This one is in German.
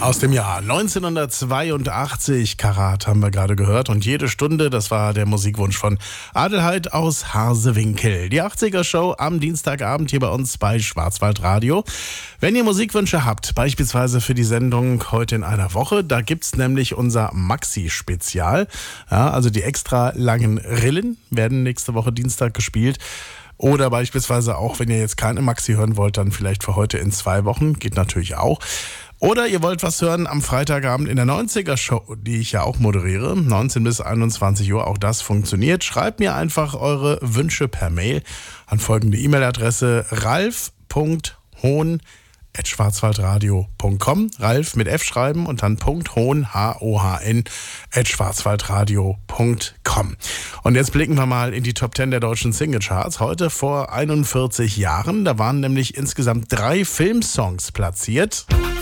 Aus dem Jahr 1982, Karat haben wir gerade gehört, und jede Stunde, das war der Musikwunsch von Adelheid aus Harsewinkel. Die 80er-Show am Dienstagabend hier bei uns bei Schwarzwaldradio. Wenn ihr Musikwünsche habt, beispielsweise für die Sendung heute in einer Woche, da gibt's nämlich unser Maxi-Spezial. Ja, also die extra langen Rillen werden nächste Woche Dienstag gespielt. Oder beispielsweise auch, wenn ihr jetzt keine Maxi hören wollt, dann vielleicht für heute in 2 Wochen, geht natürlich auch. Oder ihr wollt was hören am Freitagabend in der 90er-Show, die ich ja auch moderiere, 19 bis 21 Uhr, auch das funktioniert. Schreibt mir einfach eure Wünsche per Mail an folgende E-Mail-Adresse: ralf.hohn@schwarzwaldradio.com. Ralf mit F schreiben und dann .hohn, H-O-H-N, @schwarzwaldradio.com. Und jetzt blicken wir mal in die Top 10 der deutschen Singlecharts. Heute vor 41 Jahren, da waren nämlich insgesamt 3 Filmsongs platziert.